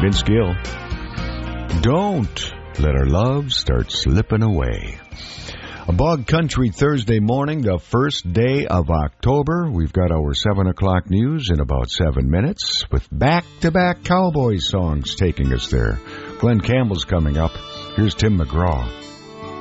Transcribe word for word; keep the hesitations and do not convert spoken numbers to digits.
Vince Gill. Don't let our love start slipping away. A Bog Country Thursday morning, the first day of October. We've got our seven o'clock news in about seven minutes with back-to-back Cowboys songs taking us there. Glenn Campbell's coming up. Here's Tim McGraw.